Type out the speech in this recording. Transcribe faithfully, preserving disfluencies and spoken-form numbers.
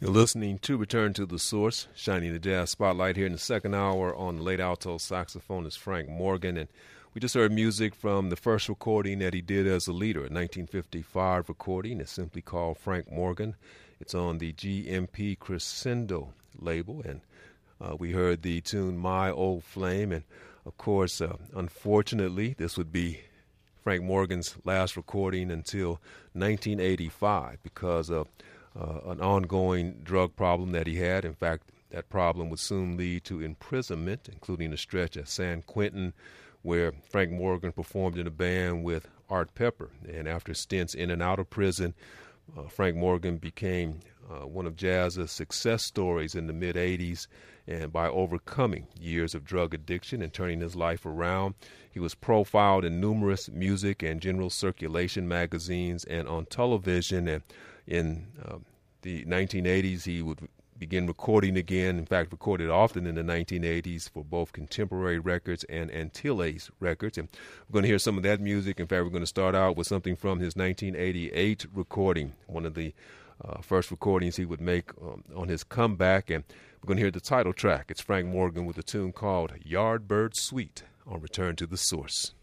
You're listening to Return to the Source, shining the jazz spotlight here in the second hour. On the late alto saxophone is Frank Morgan, and we just heard music from the first recording that he did as a leader, a nineteen fifty-five recording. It's simply called Frank Morgan. It's on the G M P Crescendo label, and uh, we heard the tune My Old Flame, and of course, uh, unfortunately, this would be Frank Morgan's last recording until nineteen eighty-five because of Uh, an ongoing drug problem that he had. In fact, that problem would soon lead to imprisonment, including a stretch at San Quentin where Frank Morgan performed in a band with Art Pepper. And after stints in and out of prison, uh, Frank Morgan became uh, one of jazz's success stories in the mid-eighties, and by overcoming years of drug addiction and turning his life around, he was profiled in numerous music and general circulation magazines and on television. And in uh, the nineteen eighties, he would begin recording again. In fact, recorded often in the nineteen eighties for both Contemporary Records and Antilles Records. And we're going to hear some of that music. In fact, we're going to start out with something from his nineteen eighty-eight recording, one of the uh, first recordings he would make um, on his comeback. And we're going to hear the title track. It's Frank Morgan with a tune called Yardbird Suite on Return to the Source.